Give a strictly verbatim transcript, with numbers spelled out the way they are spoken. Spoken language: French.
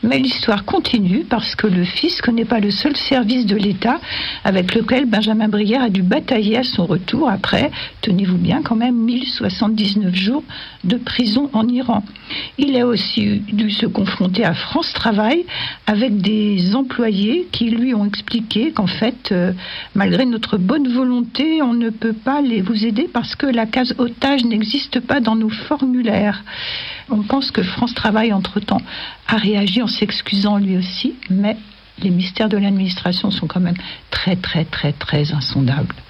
Mais l'histoire continue parce que le fisc n'est pas le seul service de l'État avec lequel Benjamin Brière a dû batailler à son retour après, tenez-vous bien, quand même mille soixante-dix-neuf jours de prison en Iran. Il a aussi dû se confronter à France Travail avec des employés qui lui ont expliqué qu'en fait, euh, malgré notre bonne volonté, on ne peut pas les vous aider parce que la case otage n'existe pas dans nos formulaires. On pense que France Travail, entre-temps, a réagi en s'excusant lui aussi, mais les mystères de l'administration sont quand même très, très, très, très insondables.